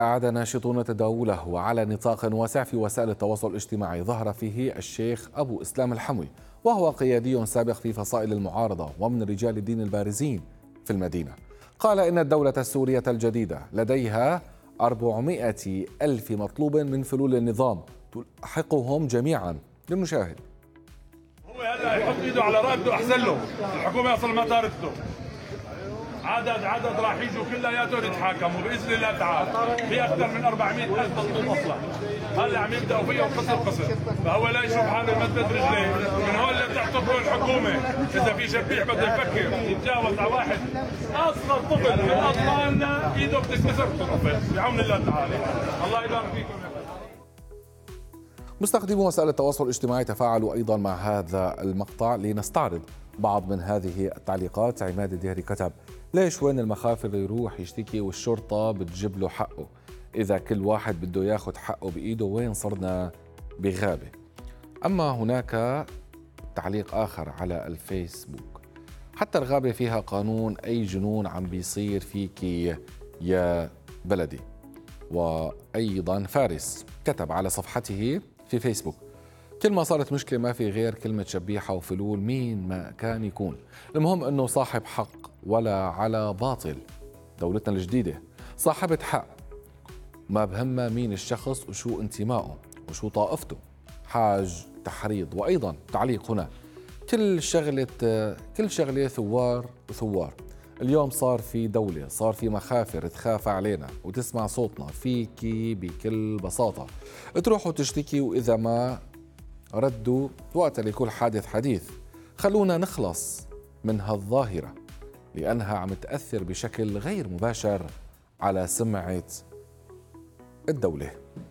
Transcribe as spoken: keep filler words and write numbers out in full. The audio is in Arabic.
أعاد ناشطون تداوله على نطاق واسع في وسائل التواصل الاجتماعي ظهر فيه الشيخ أبو إسلام الحموي، وهو قيادي سابق في فصائل المعارضة ومن رجال الدين البارزين في المدينة. قال إن الدولة السورية الجديدة لديها أربعمائة ألف مطلوب من فلول النظام تلحقهم جميعا. للمشاهد. هو هلا يحط ايده على رقبته احسن له، الحكومه اصلا ما طارته. عدد عدد راح يجوا كلياتهم يتحاكموا باذن الله تعالى، في اكثر من أربعمائة ألف مطلوب اصلا. هلا عم يبداوا فيهم قصر قصر، فهو لا يشوف حاله يمدد رجليه، من هون اللي بتعتبره الحكومه، اذا في شبيح بده يفكر يتجاوز على واحد اصغر طفل من اطفالنا ايده بتتكسر بتنطفئ بعون الله تعالى. الله يبارك فيكم. مستخدمو وسائل التواصل الاجتماعي تفاعلوا أيضا مع هذا المقطع. لنستعرض بعض من هذه التعليقات. عماد الدهري كتب: ليش وين المخافر يروح يشتكي والشرطة بتجيب له حقه؟ إذا كل واحد بده ياخد حقه بإيده وين صرنا بغابة؟ أما هناك تعليق آخر على الفيسبوك: حتى الغابة فيها قانون، أي جنون عم بيصير فيك يا بلدي. وأيضا فارس كتب على صفحته في فيسبوك: كل ما صارت مشكلة ما في غير كلمة شبيحة وفلول مين ما كان يكون، المهم أنه صاحب حق ولا على باطل. دولتنا الجديدة صاحبة حق، ما بهمها مين الشخص وشو انتمائه وشو طائفته. حاج تحريض. وأيضا تعليق هنا: كل شغلة كل شغلة ثوار وثوار. اليوم صار في دولة، صار في مخافر تخاف علينا وتسمع صوتنا فيكي بكل بساطة. تروحوا تشتكي وإذا ما ردوا وقت لكل حادث حديث. خلونا نخلص من هالظاهرة لأنها عم تأثر بشكل غير مباشر على سمعة الدولة.